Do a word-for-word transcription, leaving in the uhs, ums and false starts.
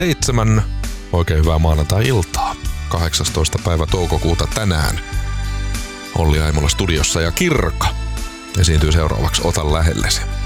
seitsemän. Oikein hyvää maanantai-iltaa. kahdeksastoista päivä toukokuuta tänään. Olli Aimola studiossa ja Kirka esiintyy seuraavaksi Ota lähellesi.